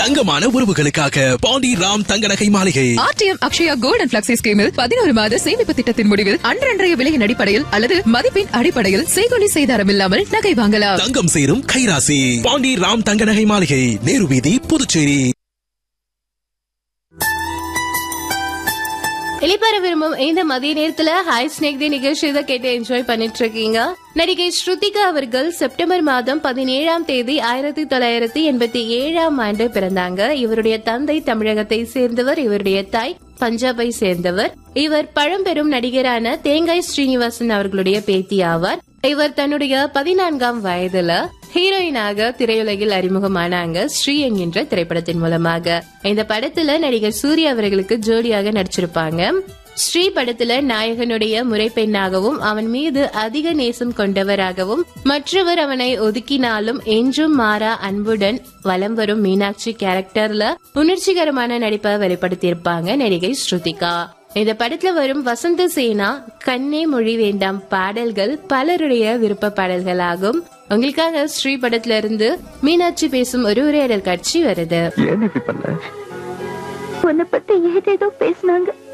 தங்கமான உறவுகளுக்காக பாண்டி ராம் தங்க நகை மாளிகை. RTM Akshaya gold and flexi ஸ்கீமில் 11 மாத சேமிப்பு திட்டத்தின் முடிவில் அன்றன்றைய விலையின் அடிப்படையில் அல்லது மதிப்பின் அடிப்படையில் செய்கூலி செய்தாரம் இல்லாமல் நகை வாங்கலாம். தங்கம் சேரும் கைராசி. பாண்டி ராம் தங்க நகை மாளிகை, நேரு வீதி, புதுச்சேரி. வெளிப்பற விரும்பும் இந்த மதிய நேரத்துல ஹாய் ஸ்னேக் தி நிகழ்ச்சியை கேட்டு என்ஜாய் பண்ணிட்டு இருக்கீங்க. நடிகை ஸ்ருதிகா அவர்கள் செப்டம்பர் மாதம் 17ஆம் தேதி 1987ஆம் ஆண்டு பிறந்தாங்க. இவருடைய தந்தை தமிழகத்தை சேர்ந்தவர், இவருடைய தாய் பஞ்சாபை சேர்ந்தவர். இவர் பழம்பெரும் நடிகரான தேங்காய் ஸ்ரீனிவாசன் அவர்களுடைய பேத்தி ஆவார். இவர் தன்னுடைய 14ஆம் வயதுல ஹீரோயினாக திரையுலகில் அறிமுகமானாங்க ஸ்ரீ என்கின்ற திரைப்படத்தின் மூலமாக. இந்த படத்துல நடிகர் சூர்யா அவர்களுக்கு ஜோடியாக நடிச்சிருப்பாங்க. ஸ்ரீ படத்துல நாயகனுடைய முறைப்பெண்ணாகவும் அவன் மீது அதிக நேசம் கொண்டவராகவும் மற்றவர் அவனை ஒதுக்கினாலும் என்றும் மாறா அன்புடன் வலம் வரும் மீனாட்சி கேரக்டர்ல உணர்ச்சிகரமான நடிப்பை வெளிப்படுத்தியிருப்பாங்க நடிகை ஸ்ருதிகா. இந்த படத்துல வரும் வசந்த சேனா, கண்ணே மொழி வேண்டாம் பாடல்கள் பலருடைய விருப்ப பாடல்களாகும். உங்களுக்காக ஸ்ரீ படத்துல இருந்து மீனாட்சி பேசும் ஒரு உரையாடல் காட்சி வருது. உன்னை பத்தி ஏதேதோ பேசினாங்க.